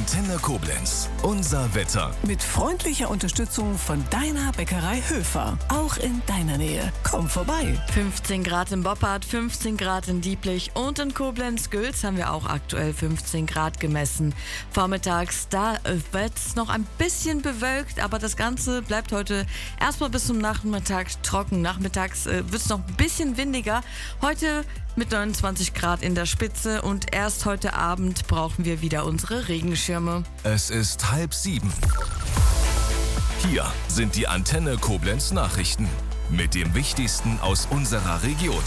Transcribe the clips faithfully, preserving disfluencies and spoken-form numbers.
Antenne Koblenz. Unser Wetter. Mit freundlicher Unterstützung von deiner Bäckerei Höfer. Auch in deiner Nähe. Komm vorbei. fünfzehn Grad in Boppard, fünfzehn Grad in Dieblich und in Koblenz-Gülz haben wir auch aktuell fünfzehn Grad gemessen. Vormittags, da wird es noch ein bisschen bewölkt, aber das Ganze bleibt heute erstmal bis zum Nachmittag trocken. Nachmittags äh, wird es noch ein bisschen windiger. Heute mit neunundzwanzig Grad in der Spitze und erst heute Abend brauchen wir wieder unsere Regenschirme. Es ist halb sieben. Hier sind die Antenne Koblenz Nachrichten mit dem Wichtigsten aus unserer Region.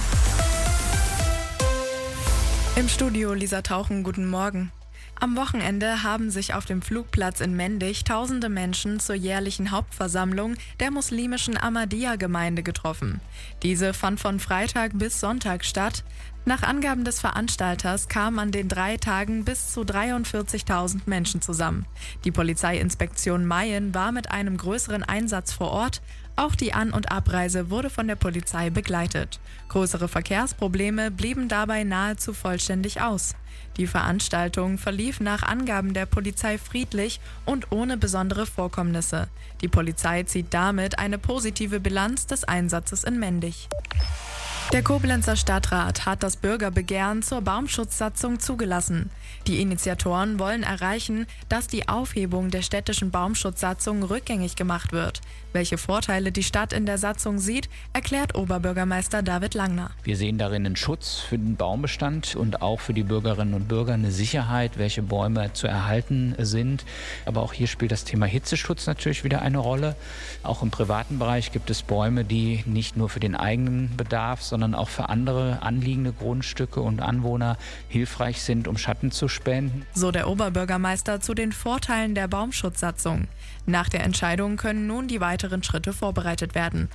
Im Studio Lisa Tauchen, guten Morgen. Am Wochenende haben sich auf dem Flugplatz in Mendig tausende Menschen zur jährlichen Hauptversammlung der muslimischen Ahmadiyya-Gemeinde getroffen. Diese fand von Freitag bis Sonntag statt. Nach Angaben des Veranstalters kamen an den drei Tagen bis zu dreiundvierzigtausend Menschen zusammen. Die Polizeiinspektion Mayen war mit einem größeren Einsatz vor Ort. Auch die An- und Abreise wurde von der Polizei begleitet. Größere Verkehrsprobleme blieben dabei nahezu vollständig aus. Die Veranstaltung verlief nach Angaben der Polizei friedlich und ohne besondere Vorkommnisse. Die Polizei zieht damit eine positive Bilanz des Einsatzes in Mendig. Der Koblenzer Stadtrat hat das Bürgerbegehren zur Baumschutzsatzung zugelassen. Die Initiatoren wollen erreichen, dass die Aufhebung der städtischen Baumschutzsatzung rückgängig gemacht wird. Welche Vorteile die Stadt in der Satzung sieht, erklärt Oberbürgermeister David Langner. Wir sehen darin einen Schutz für den Baumbestand und auch für die Bürgerinnen und Bürger eine Sicherheit, welche Bäume zu erhalten sind. Aber auch hier spielt das Thema Hitzeschutz natürlich wieder eine Rolle. Auch im privaten Bereich gibt es Bäume, die nicht nur für den eigenen Bedarf, sondern auch für andere anliegende Grundstücke und Anwohner hilfreich sind, um Schatten zu spenden. So der Oberbürgermeister zu den Vorteilen der Baumschutzsatzung. Nach der Entscheidung können nun die weiteren Schritte vorbereitet werden.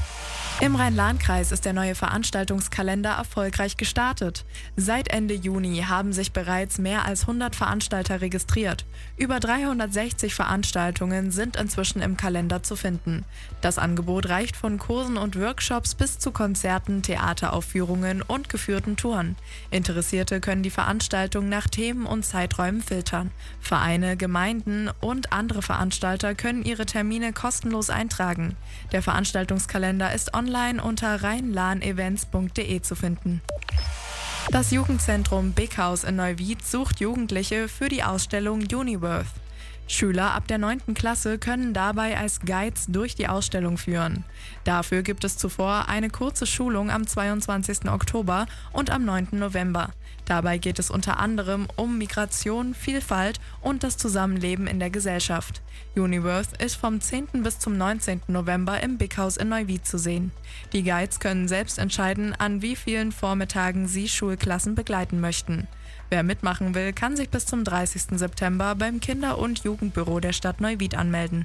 Im Rhein-Lahn-Kreis ist der neue Veranstaltungskalender erfolgreich gestartet. Seit Ende Juni haben sich bereits mehr als hundert Veranstalter registriert. Über dreihundertsechzig Veranstaltungen sind inzwischen im Kalender zu finden. Das Angebot reicht von Kursen und Workshops bis zu Konzerten, Theateraufführungen und geführten Touren. Interessierte können die Veranstaltung nach Themen und Zeiträumen filtern. Vereine, Gemeinden und andere Veranstalter können ihre Termine kostenlos eintragen. Der Veranstaltungskalender ist online online unter rheinlahnevents punkt de zu finden. Das Jugendzentrum Big House in Neuwied sucht Jugendliche für die Ausstellung Uniworth. Schüler ab der neunten Klasse können dabei als Guides durch die Ausstellung führen. Dafür gibt es zuvor eine kurze Schulung am zweiundzwanzigsten Oktober und am neunten November. Dabei geht es unter anderem um Migration, Vielfalt und das Zusammenleben in der Gesellschaft. Uniworth ist vom zehnten bis zum neunzehnten November im Big House in Neuwied zu sehen. Die Guides können selbst entscheiden, an wie vielen Vormittagen sie Schulklassen begleiten möchten. Wer mitmachen will, kann sich bis zum dreißigsten September beim Kinder- und Jugendbüro der Stadt Neuwied anmelden.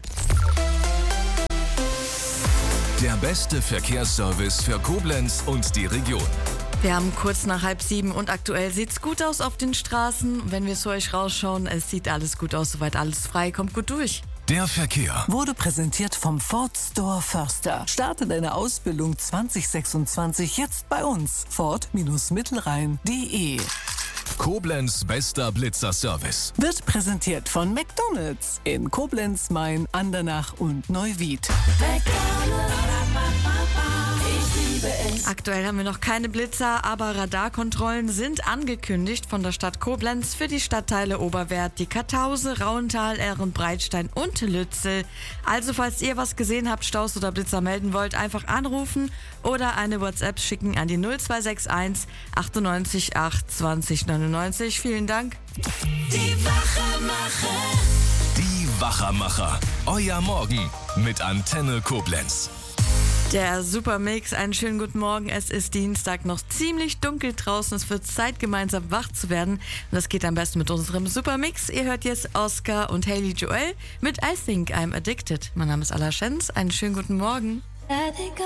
Der beste Verkehrsservice für Koblenz und die Region. Wir haben kurz nach halb sieben und aktuell sieht's gut aus auf den Straßen. Wenn wir zu euch rausschauen, es sieht alles gut aus, soweit alles frei, kommt gut durch. Der Verkehr Wurde präsentiert vom Ford Store Förster. Starte deine Ausbildung zwanzig sechsundzwanzig jetzt bei uns. Ford Mittelrhein punkt de. Koblenz bester Blitzerservice. Wird präsentiert von McDonald's in Koblenz, Main, Andernach und Neuwied. Aktuell haben wir noch keine Blitzer, aber Radarkontrollen sind angekündigt von der Stadt Koblenz für die Stadtteile Oberwerth, die Kartause, Rauental, Ehrenbreitstein und Lützel. Also falls ihr was gesehen habt, Staus oder Blitzer melden wollt, einfach anrufen oder eine WhatsApp schicken an die null zwei sechs eins achtundneunzig acht zwanzig neunundneunzig. Vielen Dank. Die Wachermacher. Die Wachermacher. Euer Morgen mit Antenne Koblenz. Der Supermix, einen schönen guten Morgen. Es ist Dienstag, noch ziemlich dunkel draußen. Es wird Zeit, gemeinsam wach zu werden. Und das geht am besten mit unserem Supermix. Ihr hört jetzt Oscar und Haley Joel mit I Think I'm Addicted. Mein Name ist Ala Schenz. Einen schönen guten Morgen.